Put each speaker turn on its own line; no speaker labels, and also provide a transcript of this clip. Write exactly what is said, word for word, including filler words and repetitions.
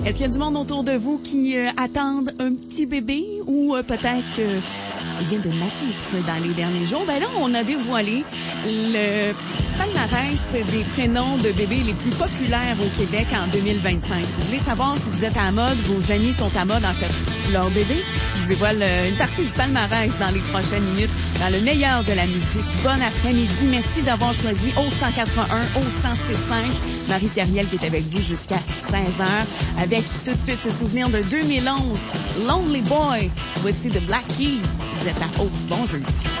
Est-ce qu'il y a du monde autour de vous qui euh, attendent un petit bébé ou euh, peut-être euh, il vient de naître dans les derniers jours? Ben là, on a dévoilé le palmarès des prénoms de bébés les plus populaires au Québec en deux mille vingt-cinq. Si vous voulez savoir si vous êtes à la mode, vos amis sont à mode, en fait, leur bébé, je vous dévoile euh, une partie du palmarès dans les prochaines minutes, dans le meilleur de la musique. Bon après-midi. Merci d'avoir choisi O cent quatre-vingt-un, O cent six cinq. Marie-Thérielle qui est avec vous jusqu'à seize heures. Avec tout de suite ce souvenir de deux mille onze, Lonely Boy. Voici The Black Keys. Vous êtes à Haute. Bon jeudi.